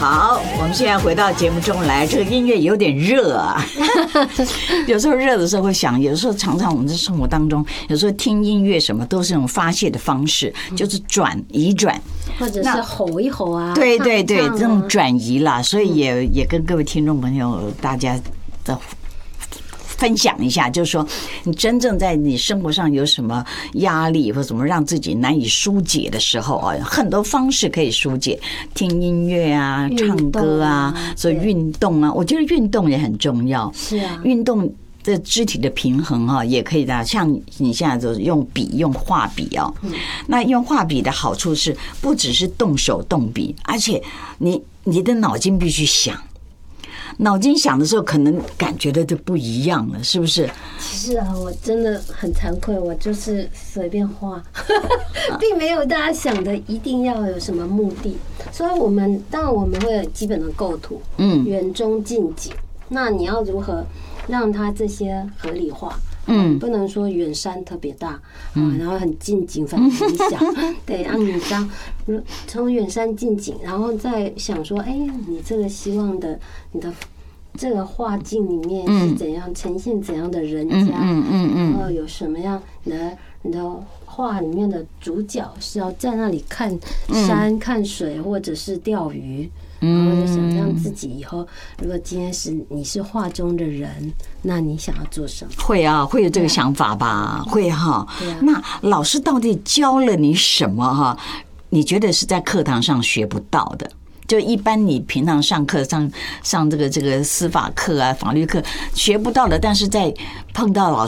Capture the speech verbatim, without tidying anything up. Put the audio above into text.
好，我们现在回到节目中来，这个音乐有点热啊。有时候热的时候会想，有时候常常我们在生活当中，有时候听音乐什么都是一种发泄的方式，就是转移转， 或者是吼一吼啊。 对对对，这种转移啦，所以也也跟各位听众朋友大家的。分享一下，就是说，你真正在你生活上有什么压力或怎么让自己难以疏解的时候啊，很多方式可以疏解，听音乐啊，唱歌啊，所以运动啊，我觉得运动也很重要。 是啊， 运动的肢体的平衡哈，也可以的。像你现在就是用笔，用画笔哦，那用画笔的好处是，不只是动手动笔，而且你你的脑筋必须想。脑筋想的时候，可能感觉的就不一样了，是不是？ 其实啊，我真的很惭愧，我就是随便画，并没有大家想的一定要有什么目的。所以，我们当然我们会有基本的构图，嗯，远中近景。那你要如何让它这些合理化？嗯，不能说远山特别大，嗯，然后很近景反而很小，对，让你这样从远山近景，然后再想说，哎，你这个希望的，你的这个画境里面是怎样呈现怎样的人家，嗯嗯嗯，然后有什么样你的你的画里面的主角是要在那里看山、看水，或者是钓鱼。然后就想象自己以后，如果今天是你是画中的人，那你想要做什么？ 会啊，会有这个想法吧？会哈。那老师到底教了你什么哈？你觉得是在课堂上学不到的？就一般你平常上课上上这个这个司法课啊、法律课学不到的，但是在碰到老